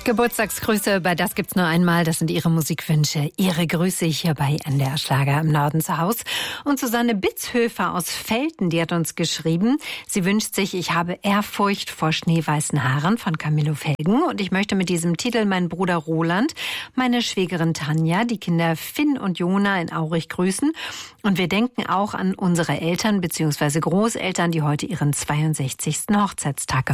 Geburtstagsgrüße, bei Das gibt's nur einmal. Das sind Ihre Musikwünsche. Ihre Grüße hier bei NDR Schlager im Norden zu Haus. Und Susanne Bitzhöfer aus Velten, die hat uns geschrieben. Sie wünscht sich, ich habe Ehrfurcht vor schneeweißen Haaren von Camillo Felgen. Und ich möchte mit diesem Titel meinen Bruder Roland, meine Schwägerin Tanja, die Kinder Finn und Jona in Aurich grüßen. Und wir denken auch an unsere Eltern bzw. Großeltern, die heute ihren 62. Hochzeitstag